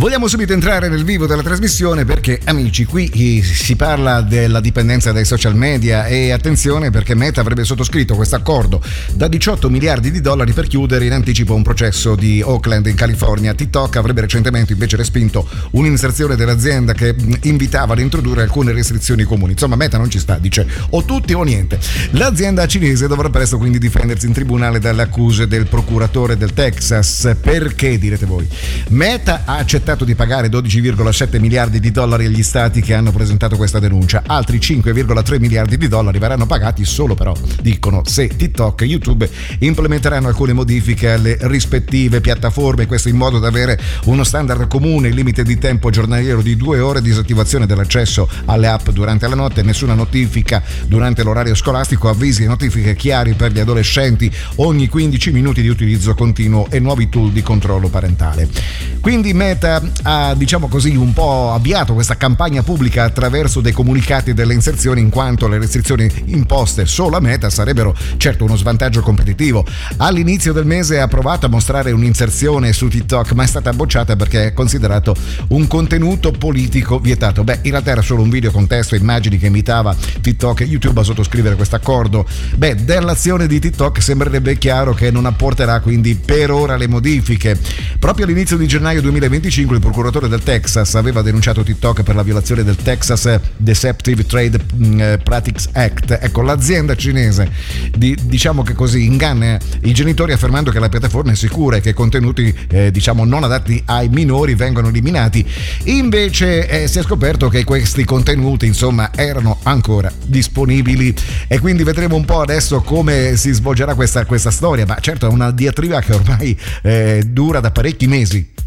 Vogliamo subito entrare nel vivo della trasmissione perché, amici, qui si parla della dipendenza dai social media e attenzione perché Meta avrebbe sottoscritto questo accordo da 18 miliardi di dollari per chiudere in anticipo un processo di Oakland in California. TikTok avrebbe recentemente invece respinto un'inserzione dell'azienda che invitava ad introdurre alcune restrizioni comuni. Insomma, Meta non ci sta, dice o tutti o niente. L'azienda cinese dovrà presto quindi difendersi in tribunale dalle accuse del procuratore del Texas. Perché, direte voi? Meta ha accettato di pagare 12,7 miliardi di dollari agli stati che hanno presentato questa denuncia. Altri 5,3 miliardi di dollari verranno pagati solo però, dicono, se TikTok e YouTube implementeranno alcune modifiche alle rispettive piattaforme, questo in modo da avere uno standard comune, limite di tempo giornaliero di 2 ore, disattivazione dell'accesso alle app durante la notte, nessuna notifica durante l'orario scolastico, avvisi e notifiche chiari per gli adolescenti ogni 15 minuti di utilizzo continuo e nuovi tool di controllo parentale. Quindi Meta ha, diciamo così, un po' avviato questa campagna pubblica attraverso dei comunicati e delle inserzioni, in quanto le restrizioni imposte solo a Meta sarebbero certo uno svantaggio competitivo. All'inizio del mese ha provato a mostrare un'inserzione su TikTok, ma è stata bocciata perché è considerato un contenuto politico vietato. In realtà era solo un video con testo e immagini che imitava TikTok e YouTube a sottoscrivere questo accordo. Dell'azione di TikTok sembrerebbe chiaro che non apporterà quindi per ora le modifiche. Proprio all'inizio di gennaio 2025 il procuratore del Texas aveva denunciato TikTok per la violazione del Texas Deceptive Trade Practices Act. Ecco, l'azienda cinese diciamo che così inganna i genitori affermando che la piattaforma è sicura e che contenuti non adatti ai minori vengono eliminati. Invece si è scoperto che questi contenuti insomma erano ancora disponibili e quindi vedremo un po' adesso come si svolgerà questa storia, ma certo è una diatriba che ormai dura da parecchi mesi.